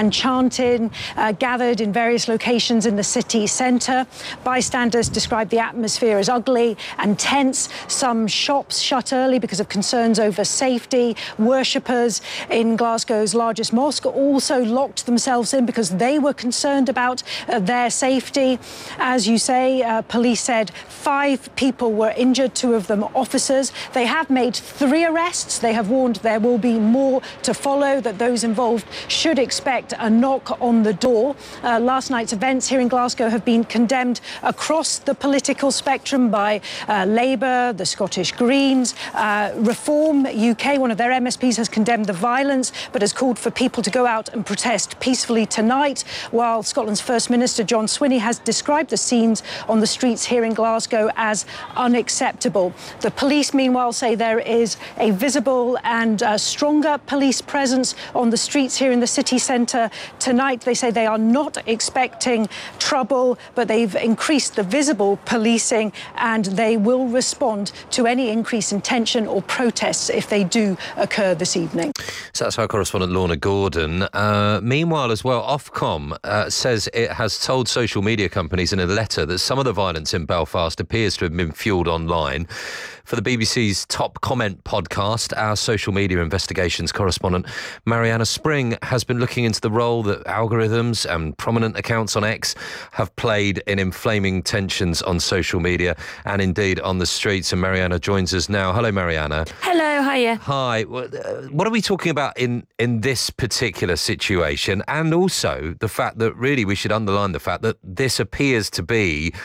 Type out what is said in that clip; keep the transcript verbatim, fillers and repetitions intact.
and chanting uh, gathered in various locations in the city centre. Bystanders described the atmosphere as ugly and tense. Some shops shut early because of concerns over safety. Worshippers in Glasgow's largest mosque also locked themselves in because they were concerned about uh, their safety. As you say, uh, police said five people were injured, two of them officers. They have made three arrests. They have warned there will be more to follow, that those involved should expect a knock on the door. Uh, last night's events here in Glasgow have been condemned across the political spectrum by uh, Labour, the Scottish Greens, uh, Reform U K. One of their M S Ps has condemned the violence but has called for people to go out and protest peacefully tonight, while Scotland's First Minister John Swinney has described the scenes on the streets here in Glasgow as unacceptable. The police, meanwhile, say there is a visible and uh, stronger police presence on the streets here in the city centre tonight. They say they are not expecting trouble, but they've increased the visible policing and they will respond to any increase in tension or protests if they do occur this evening. So that's our correspondent Lorna Gordon. Uh, meanwhile, as well, Ofcom uh, says it has told social media companies in a letter that some of the violence in Belfast appears to have been fuelled online. For the B B C's Top Comment podcast, our social media investigations correspondent Mariana Spring has been looking into the role that algorithms and prominent accounts on X have played in inflaming tensions on social media and indeed on the streets. And Mariana joins us now. Hello, Mariana. Hello, hiya. Hi. What are we talking about in, in this particular situation? And also the fact that really we should underline the fact that this appears to be